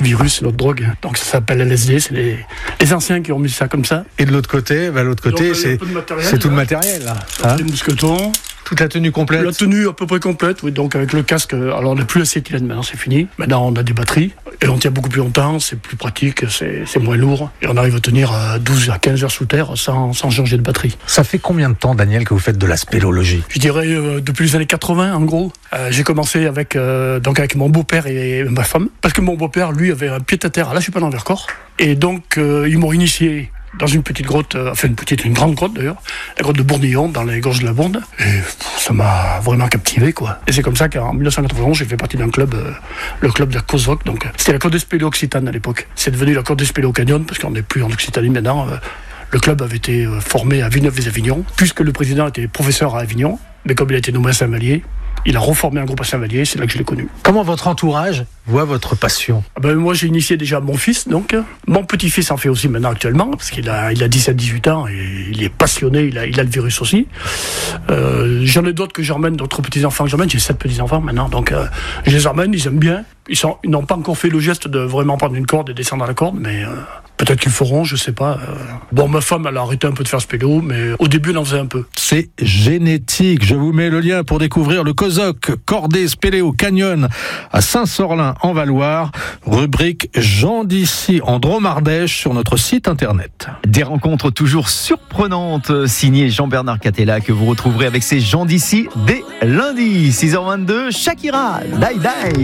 virus, notre drogue. Donc ça s'appelle LSD, c'est les anciens qui ont mis ça comme ça. Et de l'autre côté, c'est tout le matériel là. Les mousquetons. Toute la tenue complète. La tenue à peu près complète, oui. Donc avec le casque, alors on n'a plus l'acétylène maintenant, c'est fini. Maintenant on a des batteries et on tient beaucoup plus longtemps, c'est plus pratique, c'est moins lourd. Et on arrive à tenir 12 à 15 heures sous terre sans changer de batterie. Ça fait combien de temps, Daniel, que vous faites de la spéléologie ? Je dirais depuis les années 80 en gros. J'ai commencé avec mon beau-père et ma femme. Parce que mon beau-père, lui, avait un pied-à-terre à La Chapelle-en-Vercors. Et donc ils m'ont initié dans une petite grotte, une grande grotte d'ailleurs, la grotte de Bournillon, dans les gorges de la Bourne. Et ça m'a vraiment captivé, quoi. Et c'est comme ça qu'en 1991, j'ai fait partie d'un club, le club de la COSOC. Donc, c'était la Côte des Spéléos Occitane à l'époque. C'est devenu la Côte des Spéléos Canyon, parce qu'on n'est plus en Occitanie maintenant. Le club avait été formé à Villeneuve-les-Avignon, puisque le président était professeur à Avignon. Mais comme il a été nommé à Saint-Vallier, il a reformé un groupe à Saint-Vallier, c'est là que je l'ai connu. Comment votre entourage voit votre passion ? Moi, j'ai initié déjà mon fils, donc. Mon petit-fils en fait aussi maintenant actuellement, parce qu'il a 17-18 ans et il est passionné, il a le virus aussi. J'en ai d'autres que j'emmène, d'autres petits-enfants que j'emmène, j'ai 7 petits-enfants maintenant, donc je les emmène, ils aiment bien. Ils n'ont pas encore fait le geste de vraiment prendre une corde et descendre à la corde, mais peut-être qu'ils le feront, je sais pas. Bon, ma femme, elle a arrêté un peu de faire spéléo, mais au début, elle en faisait un peu. C'est génétique. Je vous mets le lien pour découvrir le COSOC, Cordée Spéléo Canyon, à Saint-Sorlin, en Valloire. Rubrique Gens d'ici, en Drôme-Ardèche, sur notre site internet. Des rencontres toujours surprenantes, signé Jean-Bernard Catella, que vous retrouverez avec ces gens d'ici dès lundi, 6h22, Shakira, Die Die.